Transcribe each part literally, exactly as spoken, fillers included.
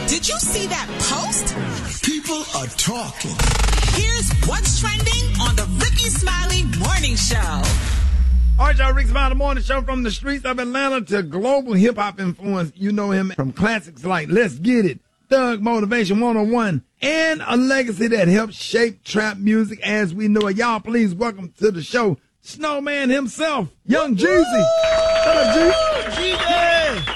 Did you see that post? People are talking. Here's what's trending on the Ricky Smiley Morning Show. All right, y'all, Rick Smiley Morning Show from the streets of Atlanta to global hip-hop influence. You know him from classics like Let's Get It, Thug Motivation one oh one, and a legacy that helped shape trap music as we know it. Y'all, please welcome to the show Snowman himself, Young Jeezy. What up, Jeezy? Jeezy!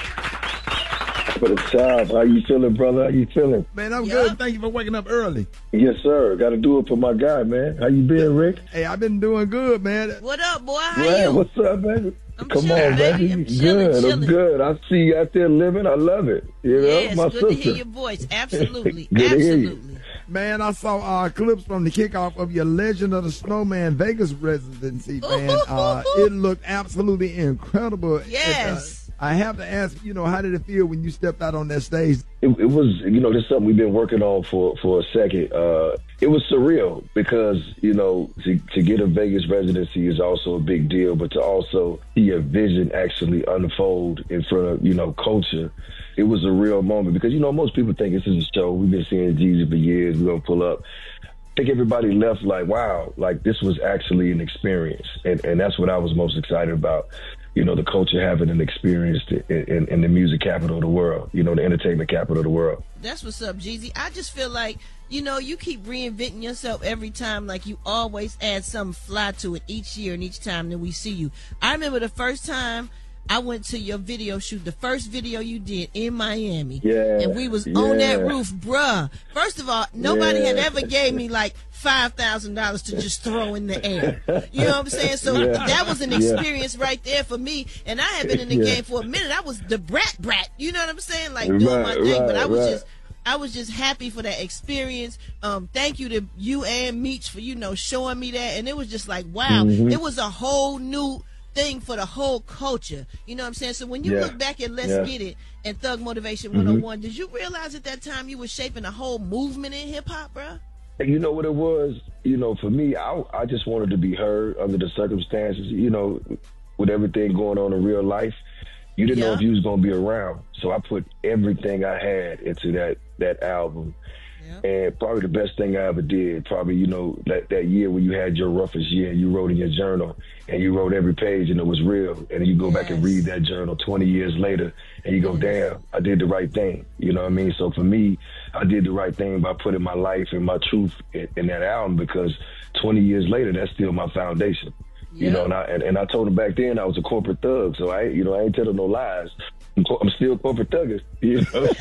For the job. How you feeling, brother? How you feeling? Man, I'm yeah. good. Thank you for waking up early. Yes, sir. Got to do it for my guy, man. How you been, Rick? Hey, I've been doing good, man. What up, boy? How Man, you? what's up, baby? I'm Come chilling, on, baby. baby. I'm chilling, good. chilling. I'm good. I see you out there living. I love it. You know, Yes, my good sister. to hear your voice. Absolutely. Good to hear you. Absolutely. Man, I saw uh, clips from the kickoff of your Legend of the Snowman Vegas residency, man. Uh, it looked absolutely incredible. Yes. It, uh, I have to ask, you know, how did it feel when you stepped out on that stage? It, it was, you know, this is something we've been working on for, for a second. Uh, it was surreal because, you know, to, to get a Vegas residency is also a big deal, but to also see a vision actually unfold in front of, you know, culture, it was a real moment because, you know, most people think this is a show. We've been seeing Jeezy for years. We're going to pull up. I think everybody left like, wow, like this was actually an experience. And, and that's what I was most excited about. You know, the culture having an experience in, in, in the music capital of the world, you know, the entertainment capital of the world. That's what's up, Jeezy. I just feel like, you know, you keep reinventing yourself every time. Like you always add something fly to it each year and each time that we see you. I remember the first time I went to your video shoot, the first video you did in Miami. Yeah. And we was yeah. on that roof, bruh. First of all, nobody yeah. had ever gave me like five thousand dollars to just throw in the air. You know what I'm saying? So yeah. that was an experience yeah. right there for me. And I had been in the yeah. game for a minute. I was the brat brat. You know what I'm saying? Like right, doing my thing. right, but I was right. just I was just happy for that experience. Um, thank you to you and Meech for, you know, showing me that. And it was just like, wow, mm-hmm. it was a whole new thing for the whole culture. You know what I'm saying? So when you yeah. look back at Let's yeah. Get It and Thug Motivation mm-hmm. one oh one, did you realize at that time you were shaping a whole movement in hip-hop, bro? You know what it was? You know, for me, I, I just wanted to be heard under the circumstances, you know, with everything going on in real life. You didn't yeah. know if you was going to be around. So I put everything I had into that, that album. Yeah. And probably the best thing I ever did, probably, you know, that, that year when you had your roughest year and you wrote in your journal and you wrote every page and it was real. And you go yes. back and read that journal twenty years later and you go, damn, I did the right thing. You know what I mean? So for me, I did the right thing by putting my life and my truth in, in that album because twenty years later, that's still my foundation. You yeah. know, and I, and, and I told him back then I was a corporate thug. So I, you know, I ain't telling no lies. I'm still corporate thugging, you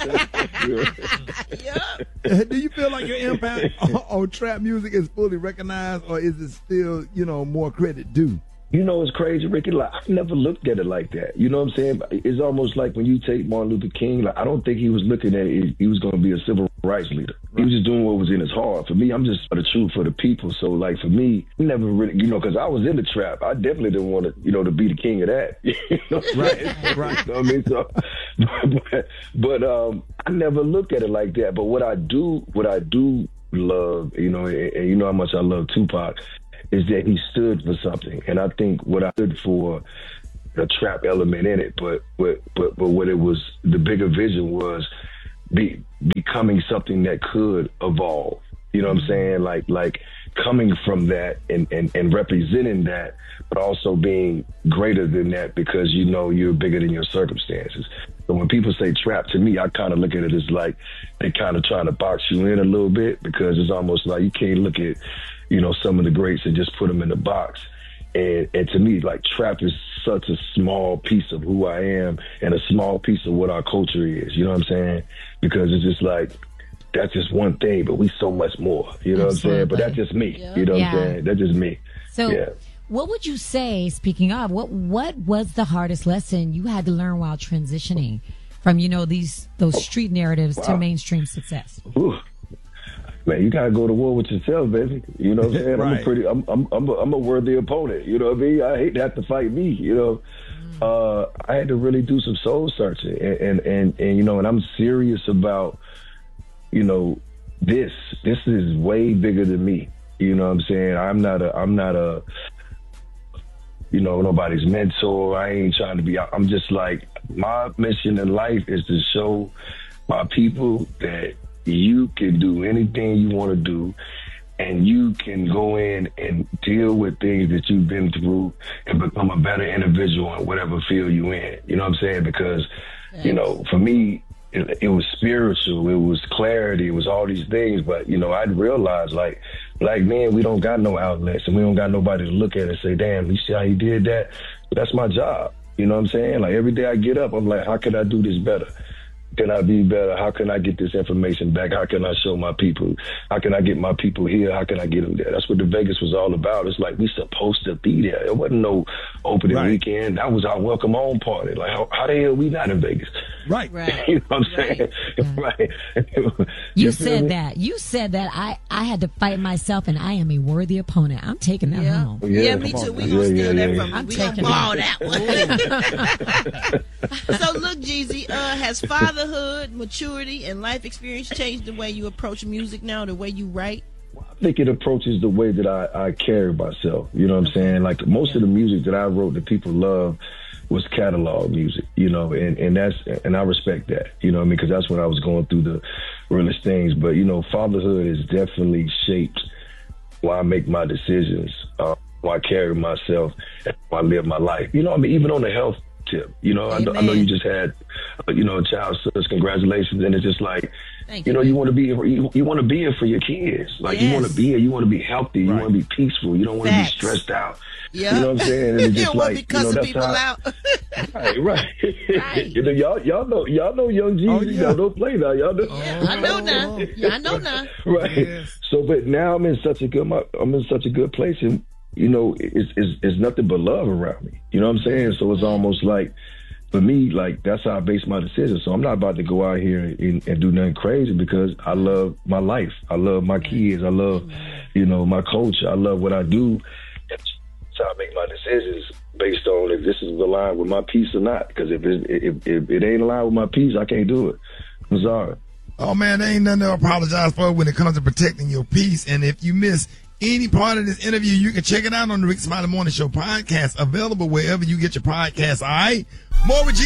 know. yeah. Do you feel like your impact on, on trap music is fully recognized, or is it still, you know, more credit due? You know, it's crazy, Ricky. Like, I never looked at it like that. You know what I'm saying? It's almost like when you take Martin Luther King, like, I don't think he was looking at it, he was going to be a civil rights leader. Right. He was just doing what was in his heart. For me, I'm just for the truth for the people. So, like, for me, never really, you know, because I was in the trap. I definitely didn't want to, you know, to be the king of that. You know? Right, right. You know what I mean? So, but, but um, I never looked at it like that. But what I do, what I do love, you know, and, and you know how much I love Tupac, is that he stood for something. And I think what I stood for, a trap element in it, but but but, but what it was, the bigger vision was be, becoming something that could evolve. You know what I'm saying? Like like coming from that and, and, and representing that, but also being greater than that because you know you're bigger than your circumstances. So when people say trap, to me, I kind of look at it as like they kind of trying to box you in a little bit because it's almost like you can't look at, you know, some of the greats and just put them in the box. And, and to me, like, trap is such a small piece of who I am and a small piece of what our culture is. You know what I'm saying? Because it's just like, that's just one thing, but we so much more. You know Absolutely. What I'm saying? But that's just me. Yeah. You know yeah. what I'm saying? That's just me. So yeah. what would you say, speaking of, what what was the hardest lesson you had to learn while transitioning from, you know, these those street narratives wow. to mainstream success? Ooh. Man, you gotta go to war with yourself, baby. You know what I'm saying? right. I'm a pretty, I'm, I'm, I'm a, I'm a worthy opponent. You know what I mean? I hate to have to fight me. You know, mm. uh, I had to really do some soul searching, and, and and and you know, and I'm serious about, you know, this. This is way bigger than me. You know what I'm saying? I'm not a, I'm not a, you know, nobody's mentor. I ain't trying to be. I'm just like, my mission in life is to show my people that you can do anything you want to do, and you can go in and deal with things that you've been through and become a better individual in whatever field you're in. You know what I'm saying? Because, yes. you know, for me, it, it was spiritual, it was clarity, it was all these things. But, you know, I realized, like, black men, we don't got no outlets, and we don't got nobody to look at and say, damn, you see how he did that? But that's my job. You know what I'm saying? Like, every day I get up, I'm like, how can I do this better? Can I be better? How can I get this information back? How can I show my people? How can I get my people here? How can I get them there? That's what the Vegas was all about. It's like we supposed to be there. It wasn't no opening right. weekend. That was our welcome home party. Like, how, how the hell we not in Vegas? Right. Right. You know what I'm saying? Right. right. You, you said me? that. You said that. I, I had to fight myself, and I am a worthy opponent. I'm taking that yeah. home. Yeah, Yeah, me too. We yeah, gonna yeah, steal yeah, that yeah. from you. I'm We gonna taking ball that. that one. So look, Jeezy, uh, has fatherhood, maturity, and life experience changed the way you approach music now, the way you write? I think it approaches the way that I, I carry myself. You know what I'm saying? Like, most of the music that I wrote that people love was catalog music, you know, and, and that's, and I respect that, you know what I mean? Because that's when I was going through the realest things. But, you know, fatherhood has definitely shaped why I make my decisions, uh, why I carry myself, and why I live my life. You know what I mean? Even on the health tip, you know, I know, I know you just had, uh, you know, a child, so congratulations. And it's just like, Thank you know, you. you want to be, you, you want to be here for your kids. Like, Yes. you want to be here, you want to be healthy, you Right. want to be peaceful, you don't want to be Facts. stressed out. Yeah. You know what I'm saying? And it's You just don't want to like, be you know, cussing that's people how, out. Right, right. Right. You know, y'all, y'all know, y'all know, Young Jeezy. Oh, yeah. Y'all don't play now. Y'all know. Yeah, I know now. Yeah, I know now. Right. Yes. So, but now I'm in such a good, I'm in such a good place, and you know, it's, it's it's nothing but love around me. You know what I'm saying? So it's almost like, for me, like, that's how I base my decisions. So I'm not about to go out here and, and do nothing crazy, because I love my life. I love my kids. I love, you know, my culture. I love what I do. That's how I make my decisions, based on if this is aligned with my peace or not. Because if it, if, if it ain't aligned with my peace, I can't do it. I'm sorry. Oh, man, there ain't nothing to apologize for when it comes to protecting your peace. And if you miss any part of this interview, you can check it out on the Rick Smiley Morning Show podcast, available wherever you get your podcasts. All right? More with G.